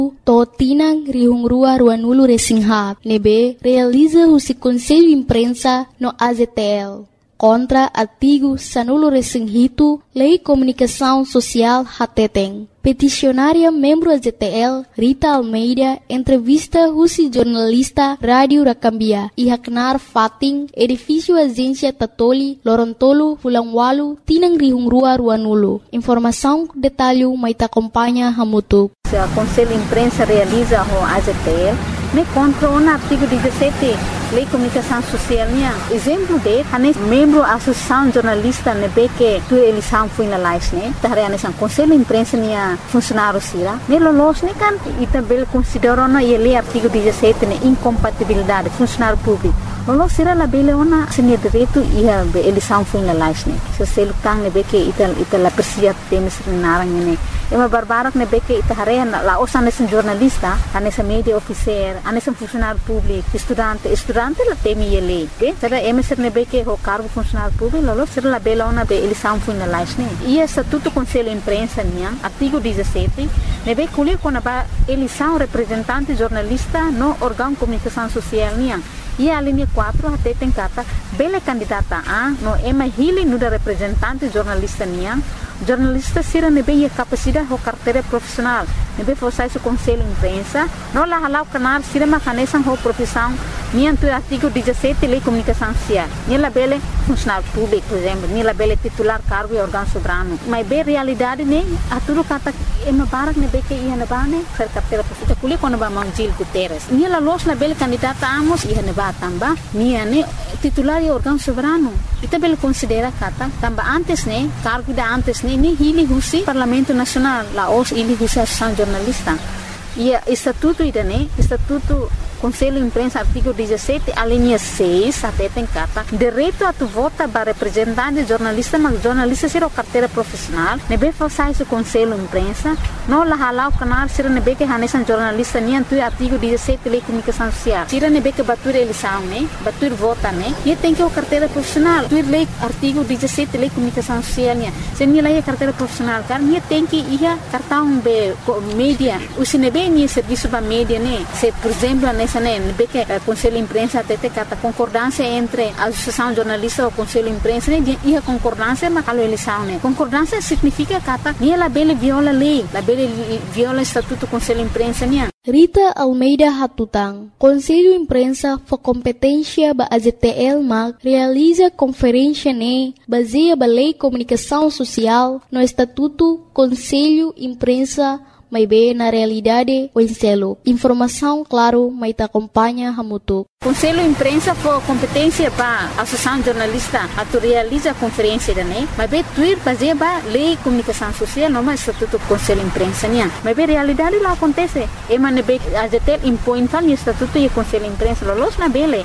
To tinang rihung rua ruanulu resinghap, nebe realiza husi Conselho Imprensa no AZTL. Contra artigo sanulo resinghitu Lei Comunicação Social Hateteng. Peticionária membro AZTL Rita Almeida entrevista Husi jornalista Rádio Rakambia e Haknar Fating edifício agência Tatoli Lorontolo Fulangwalu Tinang Rihung Rua Ruanulu. Informação detalhe maita acompanha Hamutuk. A Conselho Imprensa realiza o AZTL me contra o artigo 17 Lei Comunicação Social. Exemplo de membro da Associação Jornalista que tu eleição foi na live né taré nessa Conselho Imprensa funcionário sira nelo los kan itabel considera na ele artigo 17 né incompatibilidade funcionário público lo sira la bele ona senia direito e a eleição foi na live né se selo tang ne que itala persia temes narang né uma barbarak ne que itahare la osan nessa jornalista nessa media officer nessa funcionário público estudante la temi ele be será emeser ne que o cargo funcionário público lo sira la bele ona be eleição foi na live né e estatuto Conselho Imprensa artigo 17 nebe colher com a eleição representante jornalista no órgão comunicação social e a linha 4 até tem cata bela candidata a no ema hili no da representante jornalista jornalista sira nebe a capacidade ou carteira profissional nebe forçar esse Conselho Imprensa no la halau canar sira macanesan ou profissão nianto artigo 17 Lei Comunicação Social nela bela funcionário público por exemplo nela bela titular cargo e órgão soberano mas bem realidade né a tudo cata ema barak nebe que ia na bane ser carteira profissional colhe quando ba Gil Guterres nela los na bela candidata amos ia na ba tamba ne titular e órgão soberano ita bela considera cata tamba antes né cargo da antes né ni hili husi Parlamento Nacional la os ili husi Associação Jornalista e estatuto estatuto Conselho Imprensa artigo 17 a linha 6 até tem cata direito a tu vota para representante jornalista mas jornalista ser carteira profissional nebe forçar esse Conselho Imprensa não la halau canal ser nebe que hanesan jornalista nem tu artigo 17 Lei Comunicação Social ser nebe que batur eleição né batur vota né e tem que o carteira profissional tu lei artigo 17 Lei Comunicação Social né se nem lei carteira profissional cara nem tem que ia cartão be mídia o sinebe nem serviço para mídia né se por exemplo que o Conselho Imprensa até tem a concordância entre a Associação Jornalista e o Conselho Imprensa e a concordância mas a eleição né concordância significa que ela bele viola a lei ela bele viola o estatuto do Conselho Imprensa né Rita Almeida Hatutang Conselho Imprensa for competência ba AZTL mag realiza conferência né baseia ba Lei Comunicação Social no estatuto Conselho Imprensa mas bem na realidade o enselo. Informação, claro, mas te acompanha Hamutuk. Conselho Imprensa for competência para a Associação Jornalista a tu realiza a conferência da NEI, mas bem tuir fazer ba Lei Comunicação Social não mais estatuto Conselho Imprensa mas bem realidade lá acontece. E mas bem a ZTL impõe tal estatuto e Conselho Imprensa los na bele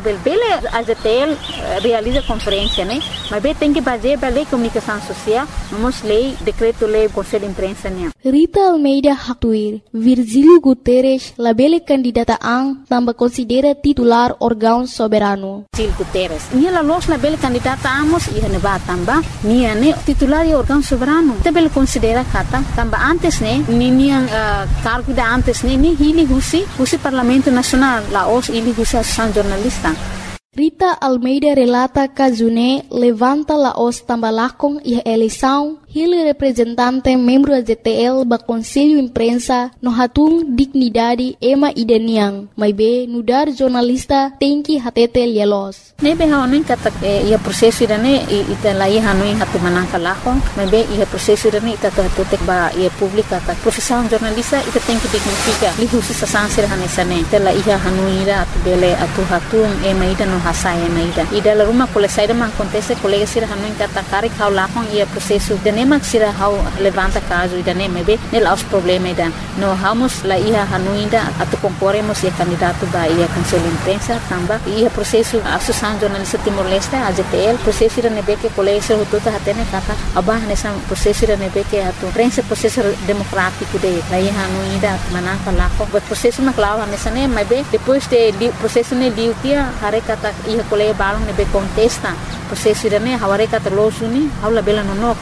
a ZTL realiza conferência mas bem tem que fazer ba Lei Comunicação Social vamos lei decreto lei Conselho Imprensa Rita Almeida Hatuir, Virgílio Guterres, labele candidata ang tambah considera titular órgão soberano. Virgílio Guterres, ela los labele candidata amos e neba tamba, ne titular e órgão soberano. Tabele considera kata tamba antes nian cargo da antes ni hili husi Parlamento Nacional, la os ili husi Associação Jornalista. Rita Almeida relata Kazune levanta la os tambalakong e eleição hili representante membro AZTL ba Conselho Imprensa no hatung dignidade ema idaniang mas be nudar jornalista tem que hatete lielos nebe haonin kata ia prosesso irane ita lai hanuin hatu manangka lakong mas be ia prosesso irane ita hatete ba ia publika ta profissão jornalista ita tem que dignifica li husi sasansir hanesane ita lai hanuira atu bele atu hatung ema ida no hasaya na ida la rumah kole saida man acontece colega sira hanuin kata kari kau lakong ia prosesso nemak sira hau levanta caso ida nebe nel aos problema ida no vamos la ia hanuinda atu concorremos ia candidato ba ia Conselho Imprensa tamba ia processo Associação Jornalista Timor-Leste AZTL processo ida nebe que colega sira hututa hatene kata abah nessa processo ida nebe que atu prensa processo democrático de la ia hanuinda manangka lako but processo maklawa nessa ne mas depois de processo ne diutia hare kata ia colega balong nebe contesta processo ida ne haware kata losuni haula bela no nok tamu jornalista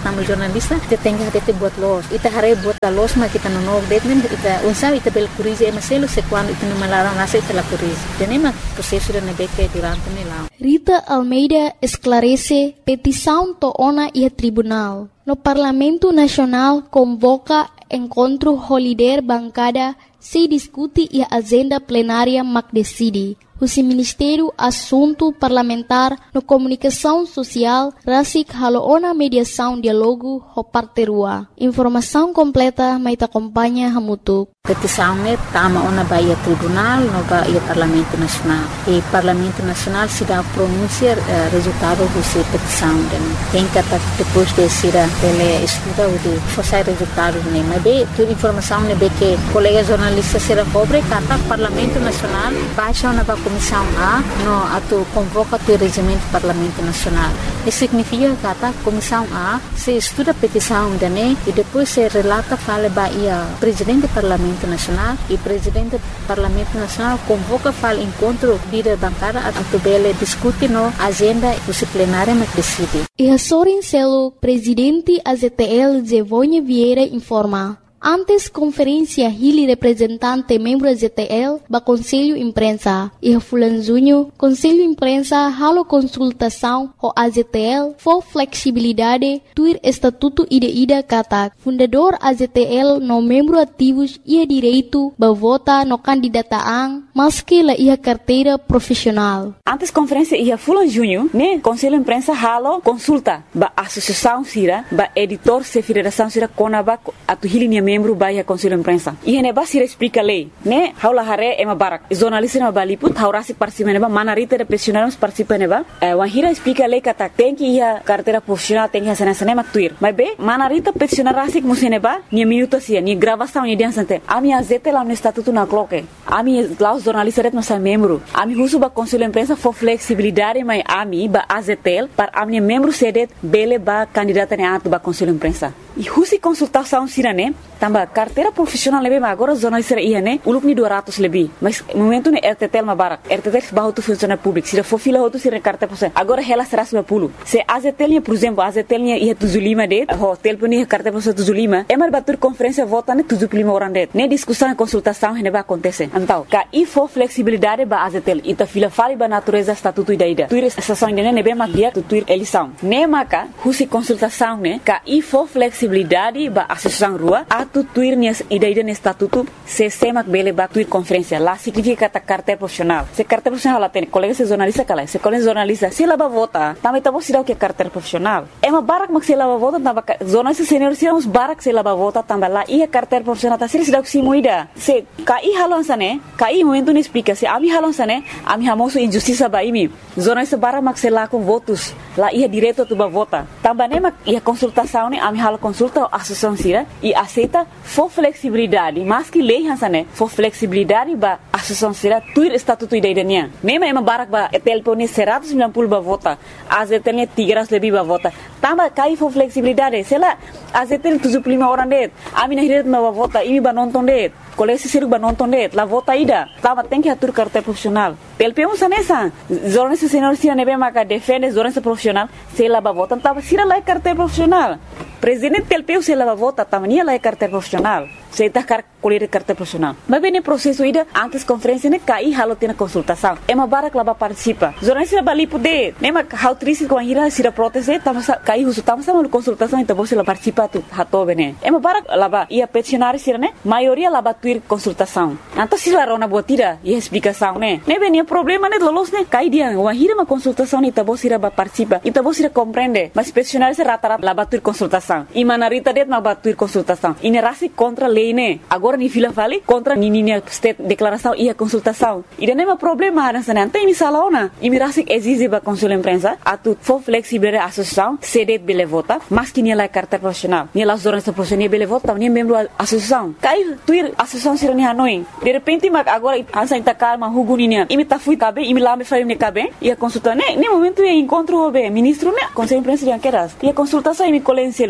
jornalista kita tengah kita buat los kita harus buat los mas kita nonok det nem kita unsa kita bel kuris e maselo se quando kita melarang nasa kita la kuris dan emang processo da nebeke durante nela. Rita Almeida esclarece petição toona e tribunal. No Parlamento Nacional convoca encontro holiday bancada se discute e a agenda plenária mac decide. O Ministério Assunto Parlamentar no Comunicação Social rasik haloona mediação diálogo ho parterua. Informação completa mai te acompanha hamutuk. Petição ne tama ona baia tribunal no baia Parlamento Nacional. E Parlamento Nacional se dá pronunciar resultado dessa petição. Tem que depois de ser ele estuda o de forçar resultado ne. Mas bem, toda informação ne bem que colega jornalista será cobre kata Parlamento Nacional baixa ona Comissão A no ato convoca o regimento do Parlamento Nacional. Isso significa que a Comissão A se estuda a petição dele e depois se relata fala baia presidente do Parlamento Nacional e presidente do Parlamento Nacional convoca fala encontro líder bancada a tubele discute no agenda do plenário mas decide. E a Sorin Celo, presidente AZTL Zevonha Vieira informa. Antes conferência Hili representante membro ZTL ba Conselho Imprensa e Fulan Junho Conselho Imprensa halo consultação ho AZTL for flexibilidade tuir estatuto ida kata fundador AZTL no membro ativos ia direito ba vota no candidataan maski la ia carteira profissional. Antes conferência ia Fulan Junho ne Conselho Imprensa halo consulta ba associação sira ba editor se federação sira konaba atu Hili membro baia Conselho Imprensa. E hene basira explica lei, né? Haula hare ema barak. Jornalista na baliput, haurasi participa neba, manarita de profissionais participa neba. Wahira explica lei kata tem que ia carteira profissional tem que sana mak tuir. Mas be manarita profissional rasik museneba, ni minuto sia, ni gravação ni dia sante. Ami azete lá no estatuto na cloque. Ami lá os jornalistas ret nossa membro. Ami husu ba Conselho Imprensa for flexibilidade mai ami ba azetel para ami membro sedet bele ba candidata ne atu ba Conselho Imprensa. E husi consultação sirane tambah carteira profissional lebih agora jornalista ia ne uluk ni 200 lebih mas momento ne RTTL mabarak RTTL bahu tu funcionário público se for fila outro se carta profissional agora ela será 150 se AZTL nya por exemplo AZTL nya ia 75 det hotel pun ia carta profissional 75 emar batur conferência vota ne 75 orang det ne discussão e consultação ne ba acontece então ka e for flexibilidade ba AZTL ita fila fali ba natureza estatuto ida tuir estação ne be mak dia tu tuir eleição ne maka husi consultação ne ka e for flexibilidade ba associação rua tu tuir nias ida ne estatuto se semak bele ba tuir conferência lá significa kata carteira profissional se carteira profissional lá tem colega se jornalista kala se colega jornalista se lá ba vota também tá você dá o que carteira profissional é uma barak mak se lá ba vota tamba jornalista senior se uns barak se lá ba vota tamba lá e a carteira profissional tá se dá o que moida se kai halon sane kai momento ne explica se ami halon sane ami hamoso injustiça ba imi jornalista barak mak se lá com votos lá ia direito tu ba vota tamba ne mak ia consultação ne ami halo consulta associação sira e aceita for flexibilidade mas que lei hansane for flexibilidade ba associação sira tuir estatuto idainya mema ema barak ba telpone 190 ba vota AZTL nya 300 lebih ba vota tamba kai for flexibilidade sela AZTL 75 orang det ami na hiret ba vota imi ba nonton det kolesi siru ba nonton det la vota ida tamba tem que atur carteira profissional telpe un sanesa jornalista senior sira nebe maka defende jornalista profissional sela ba vota tamba sira la carteira profissional presidente telpe se la vota tamba nia la carteira profissional se tá colher carteira profissional mas bem no processo ida antes conferência ne kai halo tena consultação ema barak laba participa jornalista bali poder nema how triste com ira sira proteste tama kai husu tama sama consultação então você la participa tu hato bene ema barak laba ia peticionário sira ne maioria laba tuir consultação então se la rona botira e explicação ne bem problema ne lolos ne kai dia wahira ma consultação ne tabo sira ba participa e tabo sira compreende mas peticionário se rata-rata laba tuir consultação e manarita det ma ba tuir consultação e rasi contra ne agora ni fila fali contra nininha state declaração e a consultação e não é problema nessa não tem misalaona e mirasi exige ba Conselho Imprensa a tu for flexible a associação cede bele vota mas que ni la carteira profissional ni la jornalista profissional bele vota ni membro associação kai tuir associação sirani hanoi de repente mak agora ansa inta calma huguninya imi ta fui cabe imi lá me fai ne cabe e a consulta ne momento e encontro be ministro ne Conselho Imprensa de Anqueras e a consultação imi colencielo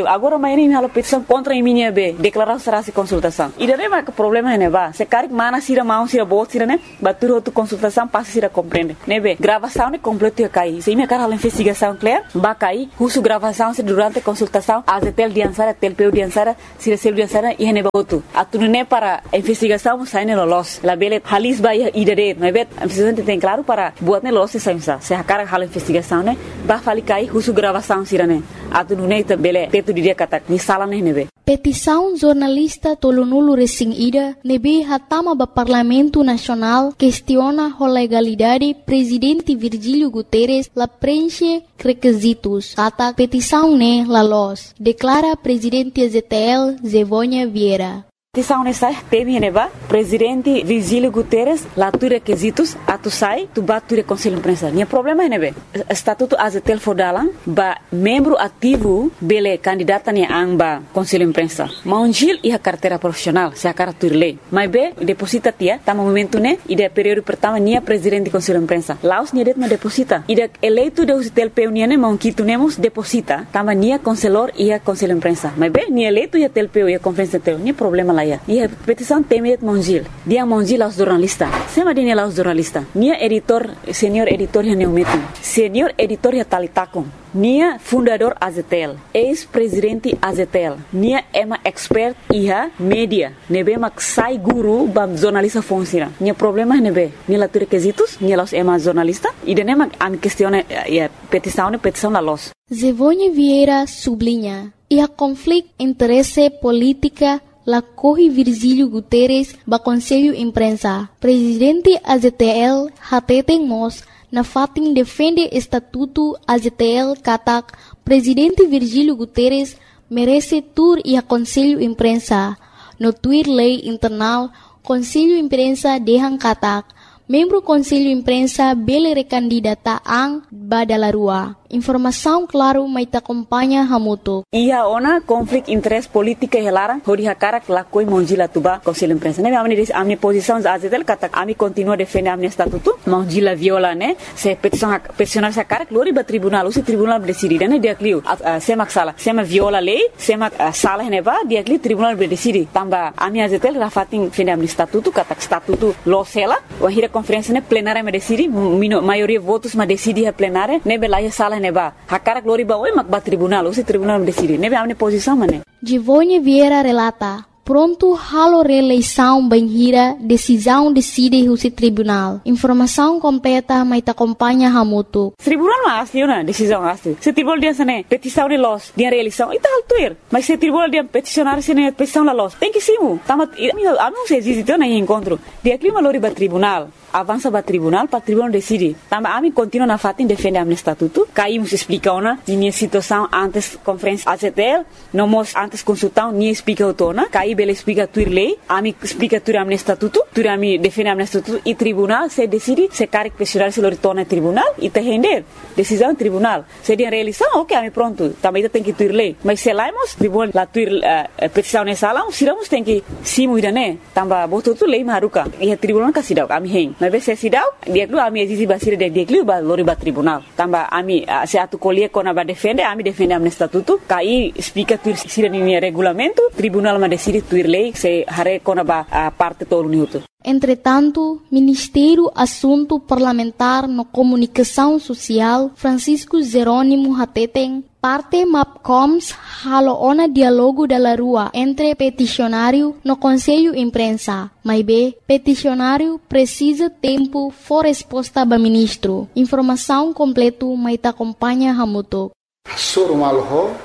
agora amanhã me halo petição contra a minha B, declaração será se consultação. E daí mas o problema é neba, se cara mana sira mão sira bot sira né, batur outra consultação passa sira compreende. Nebe, gravação é completa cai. Se minha cara a investigação clear, ba cai, uso gravação se durante a consultação, a tel diansara, tel peu diansara, sira sel diansara e neba outro. A tudo né para investigação sai no los. La bele halis ba idere, nebe, a presidente tem claro para buat ne los se a cara a investigação né, ba fali cai, uso gravação sira né. A tudo né bele teto dia kata ni sala né nebe. Petição jornalista Tolonulu Resing Ida nebe hatama ba Parlamento Nacional questiona a legalidade presidente Virgílio Guterres la preenche requisitos. Kata petição ne la los, declara presidente ZTL Zevônia Vieira. Petição nessa teme neba presidente Virgílio Guterres lá tu requisitos atu sai tu bature conselho imprensa. Nia problema nebe estatuto azetel fodalan ba membro ativo bele candidata ne amba conselho imprensa. Maungil e a carteira profissional se a cartur lei. Mas be deposita tia tama momento ne ide período pertama nia presidente conselho imprensa. Laos nia det ma deposita. Ide eleito de azetel peunia ne maunquito nemos deposita tama nia conselor e a conselho imprensa. Mas be nia eleito e a tel peu e a conferência tel nia problema. E a petição teme Mongil. Dia Mongil aos jornalistas. Sema dia aos jornalistas. Nia editor, senhor editor ya neumetin. Senhor editor ya talitakon. Nia fundador Azetel. Ex-presidente Azetel. Nia ema expert iha media. Nebe mak sai guru bam jornalista funciona. Nia problema nebe. Nia la requisitos. Nia los ema jornalista. E de nema am questione petição la los. Zevônia Vieira sublinha. E a conflito interesse política la corre Virgílio Guterres ba Conselho Imprensa. Presidente AZTL hateten mos na fatin defende estatuto AZTL katak Presidente Virgílio Guterres merece tur e a Conselho Imprensa. No tuir lei internal Conselho Imprensa dehang katak membro Conselho Imprensa bele recandidata ang badalarua. Informação claro mai ta acompanha hamuto. Ia ona conflito interesse política e lara hori hakara la koi Mongila tuba Conselho Imprensa. Ne amni posição azetel kata ami continua defender amni estatuto. Mongila viola ne se peticionar sa cara glori ba tribunal o tribunal decide ne dia clio semak sala sema viola lei semak sala ne ba dia clio tribunal decide tamba ami azetel rafatin defender amni estatuto kata estatuto lo sela o hira conferência ne plenária me decide maioria votos ma decide a plenária ne bela sala neba hakara glori ba oi makba tribunal o tribunal decide nebe amne posição mane Zevônia Vieira relata pronto halo reeleição banhira decisão decide o tribunal informação completa mai ta acompanha hamuto tribunal ma asli na decisão asli se tribunal dia sane petição de los dia reeleição ita altuir mas se tribunal dia peticionar sene petição la los tem que simu tamat amo se existe na encontro dia clima lori ba tribunal avança para tribunal decide. Tamba ami continua na fatin defende amne estatuto. Caímos explica ona minha situação antes conferência AZTL, nomos antes consultão ni explica autona. Caí bele explica tuir lei, ami explica tuir amne estatuto, tuir ami defende amne estatuto e tribunal se decide se caric questionar se lo retorna tribunal e te render decisão tribunal. Se dia reeleição, ok, ami pronto. Também tem que tuir lei. Mas se laimos tribunal la tuir petição nessa sala, siramos tem que simu idane. Tamba boto tu lei maruka. E tribunal kasidau ami hen. Mas se sidau dia klu ami existe basira de dia klu ba lori ba tribunal tamba ami se atu colie kona ba defende ami defende amne estatuto kai explica tuir sira ni regulamento tribunal ma decide tuir lei se hare kona ba parte todo minuto. Entretanto, Ministério Assunto Parlamentar no Comunicação Social Francisco Jerônimo Hateten parte MAPCOMS haloona diálogo da rua entre peticionário no Conselho Imprensa. Mas B, peticionário precisa tempo for resposta ba ministro. Informação completo mai ta acompanha hamuto. Sorumal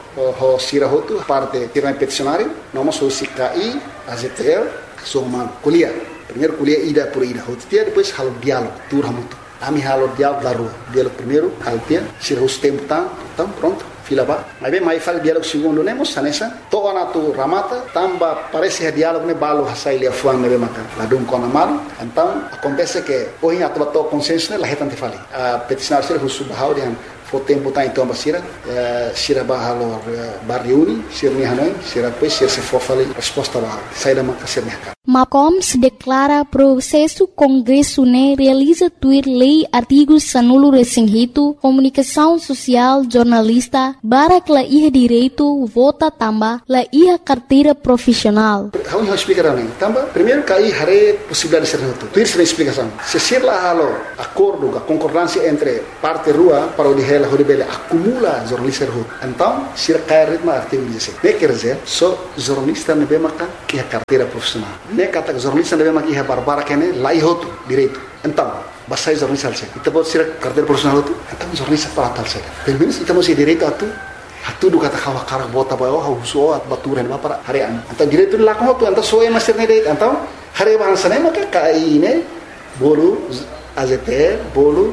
ho sirahotu parte tiran peticionário, nomos ho CKI, AZTL, sorumal kuliah. Primeiro kuliah ida por ida, depois halo diálogo, tur hamutu. Ami halo diálogo da rua. Diálogo primeiro, kaltia, sirahus tempo tam pronto. Fila ba, mas bem mais fala diálogo segundo nemos sanessa, toda na tu ramata, tamba parece diálogo ne balo hasai lia fuang ne maka, ladum kona maru, então acontece que hoje a tua consenso ne la hetante fali, a peticionário sira husu bahau dihan fo tempo tá então basira, sira bahalo bar reuni, sira ni hanoi, sira depois sira se for fali resposta bahau, sai da maka sira ni MAPCOMS declara processo Congresso ne realiza tuir lei artigos sanulu resinghito, comunicação social, jornalista, barak la iha direito, vota tamba, la iha carteira profissional. Vamos explicar também. Tamba, primeiro que aí hare possibilidade de ser reto. Tuir sem explicação. Se ser lá halo acordo, a concordância entre parte rua para o de ela horibele acumula jornalista reto. Então, se cai ritmo artigo 16. Ne quer dizer, só jornalista ne bemaka que a carteira profissional. Ne kata jornalista ne bemaka que a barbara que ne lá ihoto direito. Então, basta jornalista alse. Ita pode ser carteira profissional tu. Então jornalista para tal se. Pelo menos ita mesti direito atu. Hatu do kata kawa karak bota bayo hauso at baturan ba para harian. Então direito lá como tu, então só é master ne direito. Então, hari bahasa ne maka kai ne bolu AZT, bolu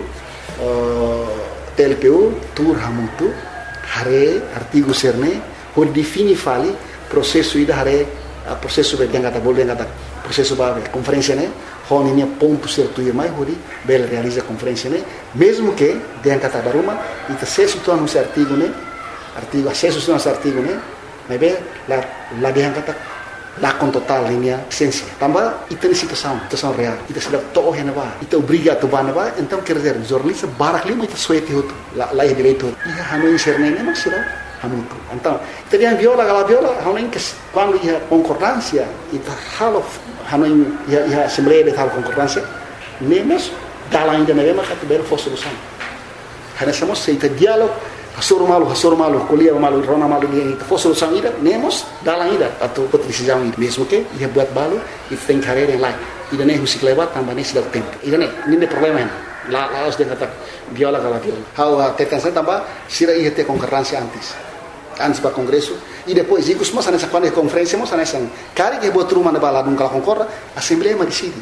TLPU, tur hamuntu, hare artigo serne, hol defini fali processo ida hare processo be yang kata bol yang kata processo ba conferência ne, hon ini ponto certo e mais hori bel realiza conferência ne, mesmo que yang kata baruma ita acesso tu anu artigo ne, artigo acesso tu anu artigo ne, mas be la yang kata la con total linha ciência tambah ita ni situação real ita sudah toh hena ba ita obriga tu ba na ba então quer dizer jornalista barak lima ita suete hotu la direito ia hanu inserne ne mas sira hanu então ita dia viola hanu que quando ia concordância ita halo hanu ia assembleia de tal concordância nemos dalam ainda na mesma categoria for solução hana somos seita diálogo Hasur malu, kuliah malu, rona malu dia itu. For solução ida, nemos dalam ida atau decisão ida. Mesmo que ia buat balu, itu tem carreira lain. Ida ne husik lewat tambah ne sudah tempo. Ida ne, ini problema hen. La harus dia kata viola kalau viola. How tetansa tambah sira ia ter concorrência antes para congresso e depois ikut semua sana quando conferência semua sana sang. Kari que buat rumah na bala nunca concorda, assembleia ma decide.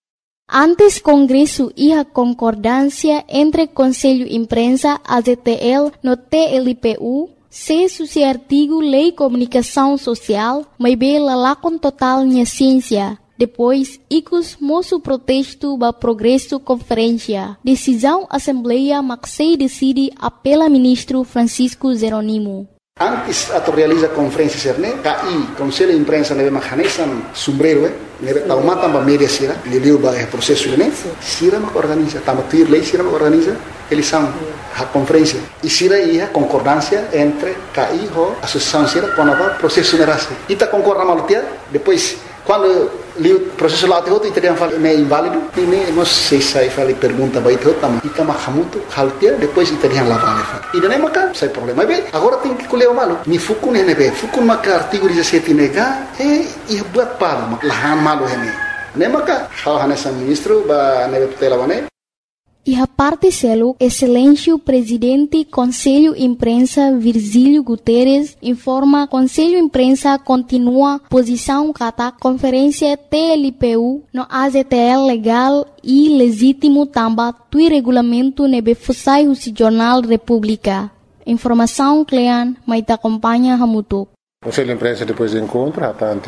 Antes Congresso iha concordância entre Conselho Imprensa, AZTL, no TLPU, se suci artigo Lei Comunicação Social, mas bem lalakon total nya ciência. Depois, icus moço protesto ba progresso conferência. Decisão Assembleia Maxei decide apela ministro Francisco Jeronimo. Antes atau realiza conferência serne, KI, Conselho Imprensa nebe mahanesan sombrero, nebe taumata ba media sira, liliu ba processo ne, sira mak organiza, tama tuir lei sira mak organiza, eleição a conferência. E sira ia concordância entre KI ho associação sira quando ba processo nerase. Ita concorda malutia, depois quando li processo lá outro e teriam falado é inválido, e nem nós sei fali pergunta ba itu tama, ita mahamutu haltia, depois teriam lá vale. E daí maka sai problema. Bem, agora tem que colher o malo. Ni fukun hene be, fukun maka artigo 17 nega, ia buat palo, lahan malo hene. Ne maka hal hanesan ministro ba nebe tutela wane. E a parte selo, excelência presidente Conselho Imprensa Virgílio Guterres informa Conselho Imprensa continua posição kata conferência TLPU no AZTL legal e legítimo tamba tui regulamento nebe fusai husi Jornal República. Informação Clean, mas te acompanha Hamutuk. Conselho de Imprensa depois do encontro,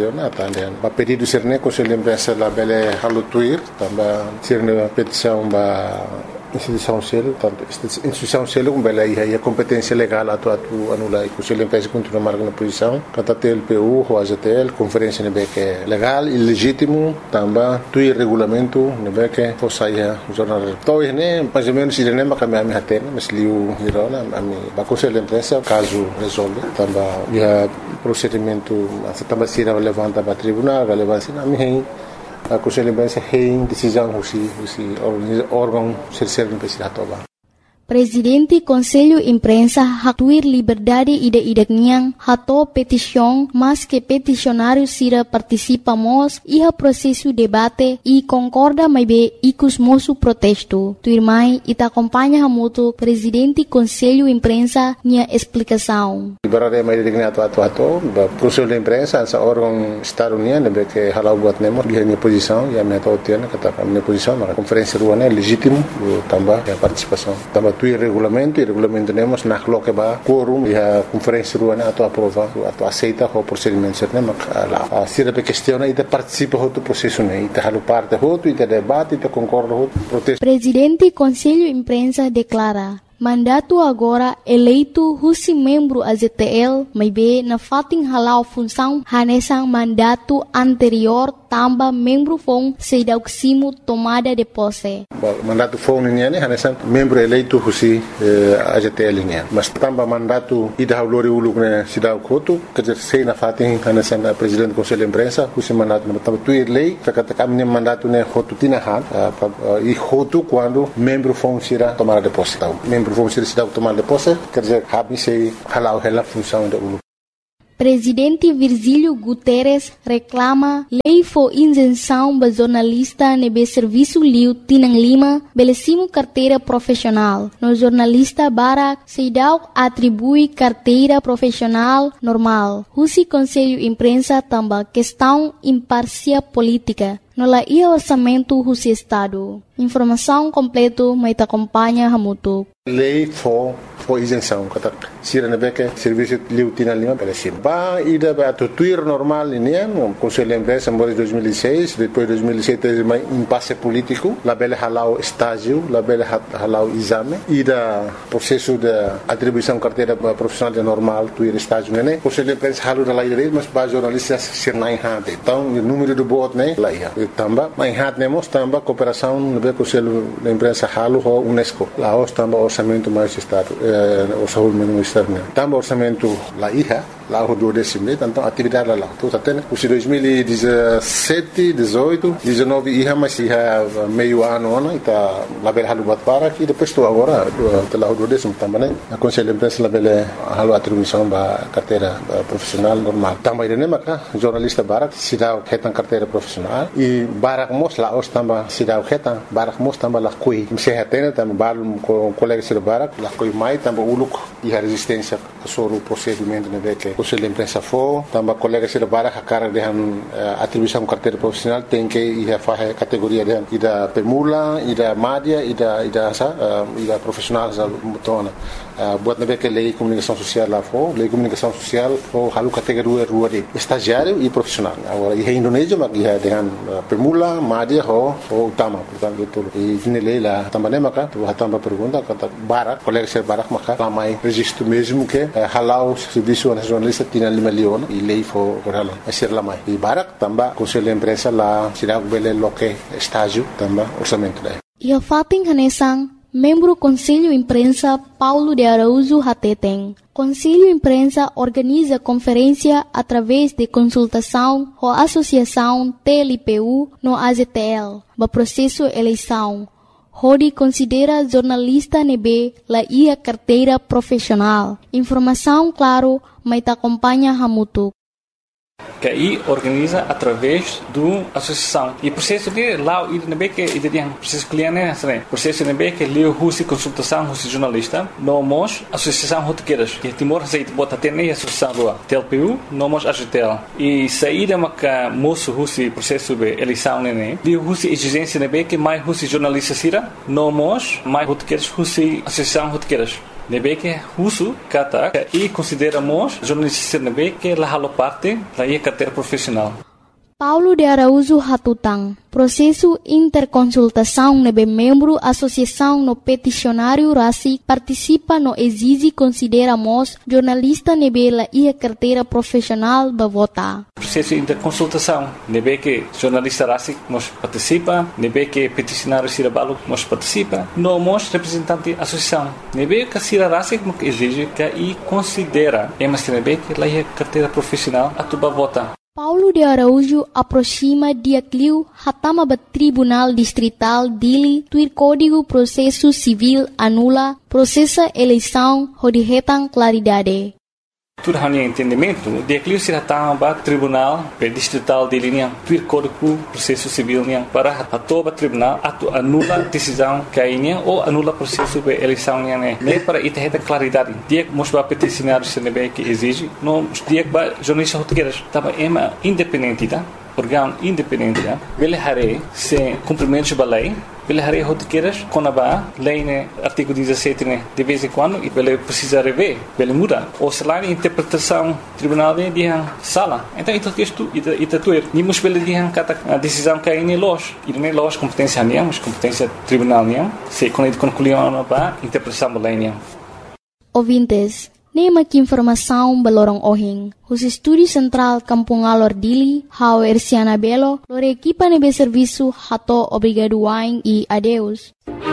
a pedido ser ne Conselho de Imprensa da bele halutuir, também ser ne petição ba instituição selo, tanto instituição selo bele aí a competência legal atu anula o Conselho de Imprensa continua marcando posição, kata TLPU, o AZTL, conferência nebe que legal e legítimo, também tuir regulamento nebe que fosaia jornal. Então ne mais ou menos irene makami ami hatena, mas liu hirona ami ba Conselho de Imprensa caso resolve, também procedimento também se levanta para tribunal, relevância na minha a Conselho de Imprensa tem decisão órgão ser investigador. Presidente Conselho Imprensa hatuir liberdade ide niang hato petição, mas que peticionário sira participamos iha processo debate e concorda mais be icus moço protesto. Tuirmai ita acompanha hamuto Presidente Conselho Imprensa nia explicação. Liberdade mais digna atu Conselho de Imprensa essa órgão Estado União be que halau buat nemo dia minha posição e a minha totiana kata minha posição na conferência ruana legítimo também a participação também tu regulamento temos na que ba quorum e a conferência ruana atu aprova atu aceita o procedimento certo mak a sira pe questiona e participa do processo ne e halu parte hotu e debate e concorda hotu protesto. Presidente Conselho Imprensa declara mandato agora eleito husi membro AZTL, mas be na fating halau função hanesang mandato anterior tamba membro fong seidauksimo tomada de posse. Mandato fong niya hanesan membro eleito husi AGTL niya. Mas tamba mandato ida haulori uluk ne sidau kotu kerja sei na fatin hanesan presidente do conselho de imprensa husi mandato na tamba tuir lei kata kami mandato ne hotu tinahan e hotu quando membro fong sira tomada de posse. Membro fong sira sidau tomada de posse kerja kami sei halau hela função da uluk. Presidente Virgílio Guterres reclama lei for isenção para jornalista nebe serviço liu Tinang Lima belecimo carteira profissional. No jornalista Barak Seidau atribui carteira profissional normal. Husi Conselho Imprensa tamba questão imparcial política. No la ia orçamento husi Estado. Informação completa mas acompanha Hamutuk. Lei for isenção kata sira nebeke serviço liu Tinang Lima belecimo. Ba ida ba tuir normal ini o Conselho de Imprensa em 2006, depois 2007 teve um impasse político, la bela halau estágio, la bela halau exame, ida processo de atribuição carteira profissional de normal, tuir estágio né. Conselho de Imprensa halu da lei mas ba jornalistas ser nai hade. Então o número do bot né lá ia. Tamba mai hat nemos tamba cooperação no Conselho de Imprensa halu ho UNESCO. Lá os tamba orçamento mais estado, orçamento ministerial. Tamba orçamento lá ia. Lá o 12º, então atividade lá. Então até os 2017, 18, 19 ia mas ia meio ano né, tá lá bela halu batpara que depois estou agora lá o 12º também, né. A Conselho de Imprensa lá bela halu atribuição ba carteira profissional normal. Também né maka jornalista Barak sidau hetan carteira profissional e Barak mos lá os tamba sidau hetan Barak mos tamba lá coi. Se hetena tamba balum com colegas de Barak lá coi mai tamba uluk e a resistência sobre o procedimento né que Conselho de Imprensa for, também colegas de Barak a cara de atribuição carteira profissional tem que ir a fazer categoria de ida permula, ida média, ida profissional já mutona. Buat nabe que lei comunicação social lá for, lei comunicação social for halu categoria rua de estagiário e profissional. Agora em Indonésia mas ia dengan permula, média ou utama, portanto itu. E ini lei lá também maka tu também pergunta kata Barak, colegas de Barak maka ramai registro mesmo que halau serviço nacionalista Tinang Lima Leon e lei for berhala ser lamai. E Barak também Conselho de Imprensa lá sirag bele loke estágio também orçamento daí. Ia fating hanesang membro Conselho Imprensa Paulo de Araújo Hateteng. Conselho Imprensa organiza conferência através de consultação com a Associação TLPU no AGTL, no processo eleição. Rodi considera jornalista nebe la ia carteira profissional. Informação claro, mas acompanha Hamutuk. Que aí organiza através do associação e processo de lá o IDNB que tem processo cliente né processo IDNB que leu russo consultação russo jornalista nomos associação rotequeiras que Timor aceita bota ter nem associação do TLPU nomos AGTL e saída maca moço russo processo de eleição né leu russo exigência IDNB que mais russo jornalista sira nomos mais rotequeiras russo associação rotequeiras nebe que russo kata e consideramos jornalista nebe que la halo parte da carteira profissional. Paulo de Araújo Hatutang. Processo interconsultação nebe membro associação no peticionário RACI participa no exige consideramos jornalista nebe la ia carteira profissional ba vota. Processo interconsultação nebe que jornalista RACI nos participa, nebe que peticionário Sirabalo nos participa, nomos representante associação. Nebe que Sira RACI que exige que e considera mas nebe que la ia carteira profissional atuba vota. Paulo de Araújo aproxima dia cliu hatama ba Tribunal Distrital Dili tuir Código Processo Civil anula processa eleição hodihetan claridade. Tudo hanya entendimento, dia cliu se hatama ba Tribunal Distrital Dili niang tuir Código Processo Civil niang para hatoba tribunal atu anula decisão kainya ou anula processo de eleição niang ne para itaheta claridade. Dia mos ba peticionário CNB que exige, não dia ba jornalista rotegueiras, tava ema independente tá? Órgão independente, ele haré sem cumprimento da lei, ele haré rotequeiras com a lei né artigo 17 né de vez em quando e ele precisa rever, ele muda ou se lá interpretação tribunal de sala. Então isso texto ita tuer, nimos pela kata a decisão que aí nós, e nem nós competência nem, mas competência tribunal nem, se quando concluiu a interpretação da lei nem. Ouvintes, Nema que informação balorong ohing. Os estúdio central Kampung Alor Dili, Hau Ersiana Belo, lore equipa nebe serviço hato obrigado wain e adeus.